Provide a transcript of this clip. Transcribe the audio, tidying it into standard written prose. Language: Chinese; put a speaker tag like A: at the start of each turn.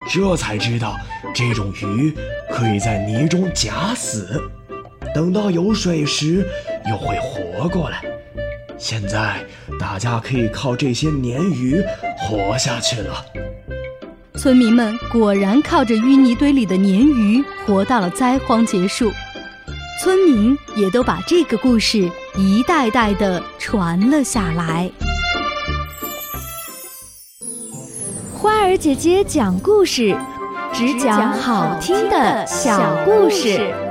A: 这才知道这种鱼可以在泥中假死，等到有水时又会活过来。现在大家可以靠这些鲶鱼活下去了。
B: 村民们果然靠着淤泥堆里的鲶鱼活到了灾荒结束，村民也都把这个故事一代代地传了下来。
C: 花儿姐姐讲故事，只讲好听的小故事。